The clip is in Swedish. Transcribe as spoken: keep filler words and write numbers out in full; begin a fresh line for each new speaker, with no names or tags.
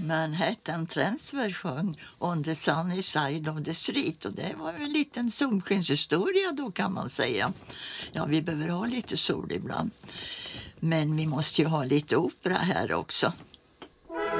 Manhattan Transfer sjöng On the sunny side of the street. Och det var en liten solskenshistoria då, kan man säga. Ja, vi behöver ha lite sol ibland. Men vi måste ju ha lite opera här också.